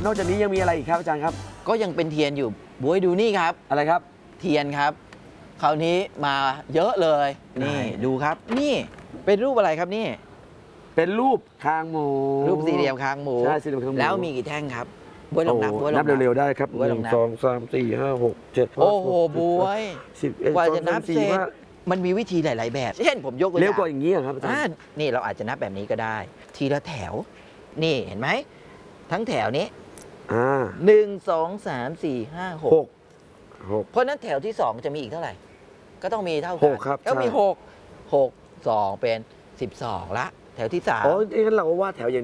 นอกจากนี้ยังมีอะไรอีกครับอาจารย์ครับก็ยังเป็นเทียนอยู่บวยดูนี่ครับอะไรครับเทียนครับคราวนี้มาเยอะเลยนี่ดูครับนี่เป็นรูปอะไรครับนี่เป็นรูปคางหมูรูปสี่เหลี่ยมคางหมูใช่สี่เหลี่ยมคางหมูแล้วมีกี่แท่งครับบวยลองนับบวยลองนับเร็วๆได้ครับบวยลองนับ 1 2 3 4 5 6 7 โอ้โหบวย 11 กว่าจะนับเสร็จ 12 มันมีวิธีหลาย ๆ แบบ เช่นผมยกตัวอเร็วย่างกว่าอย่างนี้ครับอาจารย์นี่เราอาจจะนับแบบนี้ก็ได้ ทีละแถว นี่เห็นไหมทั้งแถวนี้1 2 3 4 5 6เพราะนั้นแถวที่ 2 จะมีอีกเท่าไหร่ ก็ต้องมีเท่ากันก็มี6 2 เป็น 12ละแถวที่3 อ๋องั้นเราก็วาดแถวอย่าง